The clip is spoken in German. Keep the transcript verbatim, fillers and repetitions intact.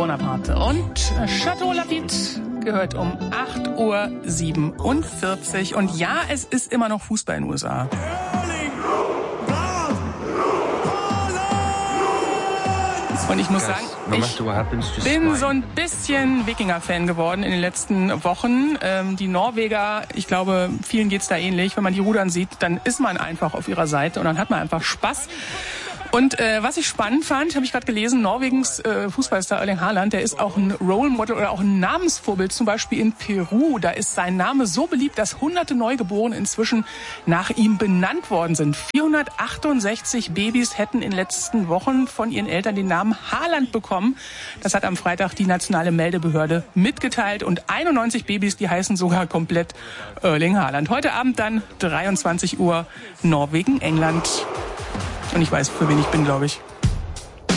Bonaparte. Und Chateau Lafite gehört um acht Uhr siebenundvierzig. Und ja, es ist immer noch Fußball in den U S A. Und ich muss sagen, ich bin so ein bisschen Wikinger-Fan geworden in den letzten Wochen. Ähm, die Norweger, ich glaube, vielen geht's da ähnlich. Wenn man die rudern sieht, dann ist man einfach auf ihrer Seite und dann hat man einfach Spaß. Und äh, was ich spannend fand, habe ich gerade gelesen, Norwegens äh, Fußballstar Erling Haaland, der ist auch ein Role Model oder auch ein Namensvorbild, zum Beispiel in Peru. Da ist sein Name so beliebt, dass hunderte Neugeborene inzwischen nach ihm benannt worden sind. vierhundertachtundsechzig Babys hätten in den letzten Wochen von ihren Eltern den Namen Haaland bekommen. Das hat am Freitag die nationale Meldebehörde mitgeteilt. Und einundneunzig Babys, die heißen sogar komplett Erling Haaland. Heute Abend dann dreiundzwanzig Uhr Norwegen, England. Und ich weiß, für wen ich bin, glaube ich.